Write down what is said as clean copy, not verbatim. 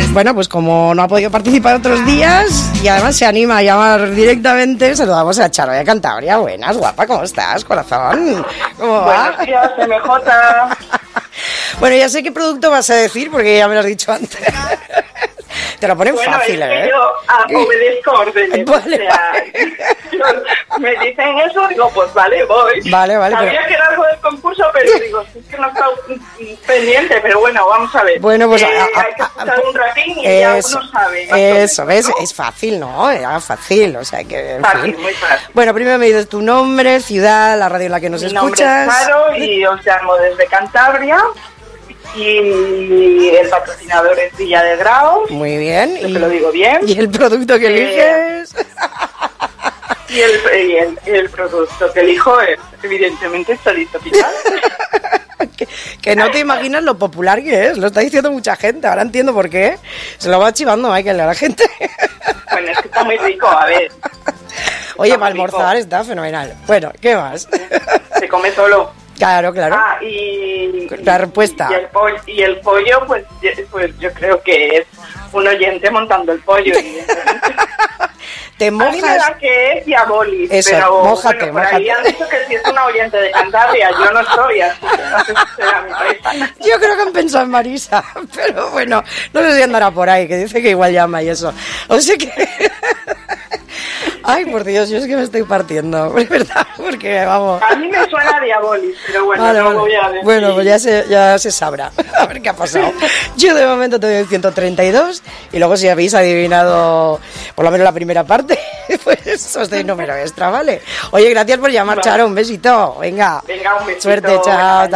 Bueno, pues como no ha podido participar otros días y además se anima a llamar directamente, saludamos a Charo de Cantabria. Buenas, guapa, ¿cómo estás, corazón? ¿Cómo va? Buenos días, MJ. Bueno, ya sé qué producto vas a decir porque ya me lo has dicho antes. Te lo ponen fácil, es que yo obedezco órdenes. Vale, o sea, me dicen eso, digo, pues vale, voy. Vale. Sabía que era algo del concurso, pero digo, es que no estaba pendiente, pero bueno, vamos a ver. Bueno, pues hay que escuchar un ratín y ya uno sabe. Eso, ¿ves? ¿No? Es fácil, ¿no? Era fácil, o sea que... Fácil, muy fácil. Bueno, primero me dices tu nombre, ciudad, la radio en la que nos escuchas. Mi nombre es Charo y os llamo desde Cantabria. Y el patrocinador es Villa de Grau. Muy bien. Te lo digo bien. ¿Y el producto que eliges? Y el producto que elijo es, evidentemente, Solito Pital. que no te imaginas lo popular que es. Lo está diciendo mucha gente. Ahora entiendo por qué. Se lo va chivando Michael a la gente. Bueno, es que está muy rico, a ver. Oye, para almorzar está fenomenal. Bueno, ¿qué más? Se come solo. Claro. Ah, y la respuesta. Y el pollo, pues yo creo que es un oyente montando el pollo. Te mojas. A mí me da que es Diabolis, eso, pero mójate. Por ahí han dicho que si es una oyente de Cantabria, yo no soy así. Entonces será mi paisa. Yo creo que han pensado en Marisa, pero bueno, no sé si andará por ahí, que dice que igual llama y eso. O sea que... Ay, por Dios, yo es que me estoy partiendo, es verdad, porque vamos... A mí me suena Diabolis, pero bueno, vale. voy a decir. Bueno, pues ya se sabrá, a ver qué ha pasado. Yo de momento te doy el 132 y luego si habéis adivinado por lo menos la primera parte, pues os doy número extra, ¿vale? Oye, gracias por llamar, vale. Charo, un besito, venga. Venga, un besito. Suerte, chao.